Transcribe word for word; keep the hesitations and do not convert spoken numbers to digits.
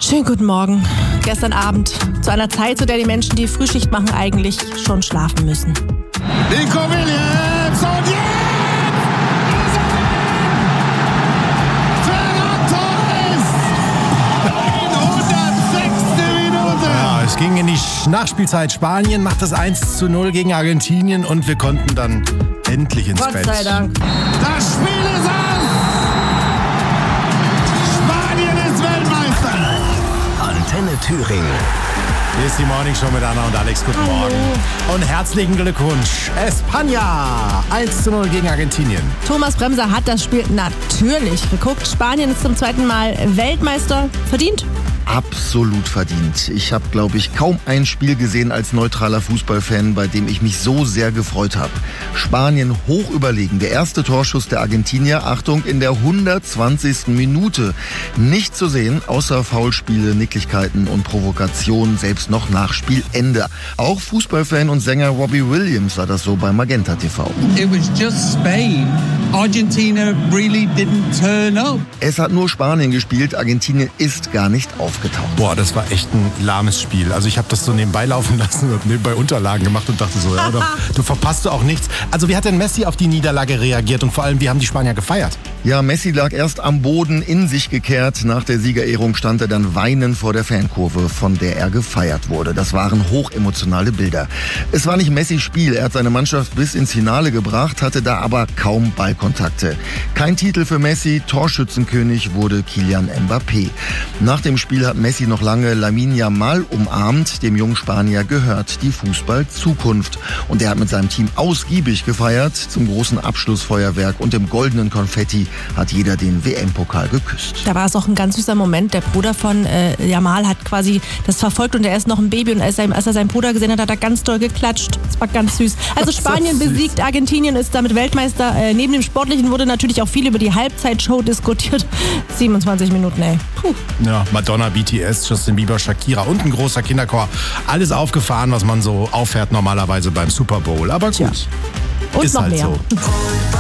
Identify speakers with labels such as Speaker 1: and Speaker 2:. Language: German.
Speaker 1: Schönen guten Morgen. Gestern Abend, zu einer Zeit, zu der die Menschen, die Frühschicht machen, eigentlich schon schlafen müssen.
Speaker 2: Nico Williams und jetzt! Ferran Torres! hundertsechste Minute!
Speaker 3: Ja, es ging in die Nachspielzeit. Spanien macht das eins zu null gegen Argentinien und wir konnten dann endlich ins
Speaker 1: Gott
Speaker 3: Bett.
Speaker 1: sei Dank.
Speaker 2: Das Spiel ist aus! Spanien ist Weltmeister!
Speaker 4: Antenne Thüringen.
Speaker 3: Hier ist die Morning Show mit Anna und Alex. Guten
Speaker 1: Hallo.
Speaker 3: Morgen. Und herzlichen Glückwunsch. España eins zu null gegen Argentinien.
Speaker 1: Thomas Bremser hat das Spiel natürlich geguckt. Spanien ist zum zweiten Mal Weltmeister. Verdient?
Speaker 5: Absolut verdient. Ich habe, glaube ich, kaum ein Spiel gesehen als neutraler Fußballfan, bei dem ich mich so sehr gefreut habe. Spanien hoch überlegen. Der erste Torschuss der Argentinier, Achtung, in der hundertzwanzigsten Minute. Nicht zu sehen, außer Foulspiele, Nicklichkeiten und Provokationen, selbst noch nach Spielende. Auch Fußballfan und Sänger Robbie Williams sah das so bei Magenta T V.
Speaker 6: It was just Spain. Argentina really didn't turn up.
Speaker 5: Es hat nur Spanien gespielt, Argentinien ist gar nicht aufgetaucht.
Speaker 3: Boah, das war echt ein lahmes Spiel. Also ich habe das so nebenbei laufen lassen und nebenbei Unterlagen gemacht und dachte so, ja, doch, du verpasst auch nichts. Also wie hat denn Messi auf die Niederlage reagiert und vor allem, wie haben die Spanier gefeiert?
Speaker 5: Ja, Messi lag erst am Boden, in sich gekehrt. Nach der Siegerehrung stand er dann weinend vor der Fankurve, von der er gefeiert wurde. Das waren hochemotionale Bilder. Es war nicht Messis Spiel. Er hat seine Mannschaft bis ins Finale gebracht, hatte da aber kaum Ballkontakte. Kein Titel für Messi, Torschützenkönig wurde Kylian Mbappé. Nach dem Spiel hat Messi noch lange Lamine Yamal umarmt. Dem jungen Spanier gehört die Fußball-Zukunft. Und er hat mit seinem Team ausgiebig gefeiert. Zum großen Abschlussfeuerwerk und dem goldenen Konfetti hat jeder den W M-Pokal geküsst.
Speaker 1: Da war es auch ein ganz süßer Moment. Der Bruder von äh, Yamal hat quasi das verfolgt und er ist noch ein Baby. Und als er, als er seinen Bruder gesehen hat, hat er ganz doll geklatscht. Das war ganz süß. Also Spanien besiegt Argentinien, ist damit Weltmeister. Äh, neben dem Sportlichen wurde natürlich auch viel über die Halbzeitshow diskutiert. siebenundzwanzig Minuten, ey. Puh.
Speaker 3: Ja, Madonna, B T S, Justin Bieber, Shakira und ein großer Kinderchor. Alles aufgefahren, was man so auffährt normalerweise beim Super Bowl. Aber gut,
Speaker 1: Tja. Und
Speaker 3: ist
Speaker 1: noch
Speaker 3: halt
Speaker 1: mehr.
Speaker 3: so.